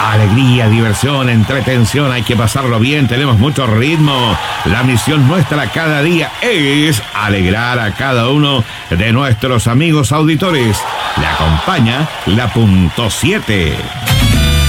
Alegría, diversión, entretención, hay que pasarlo bien, tenemos mucho ritmo. La misión nuestra cada día es alegrar a cada uno de nuestros amigos auditores. Le acompaña la .7.